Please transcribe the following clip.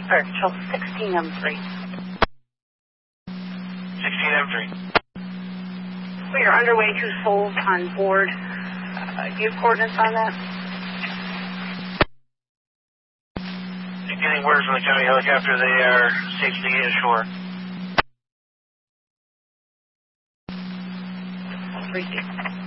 Control 16M3. 16M3. We are underway to Souls on board. Do you have coordinates on that? Getting orders from the county helicopter. They are safely ashore. 3.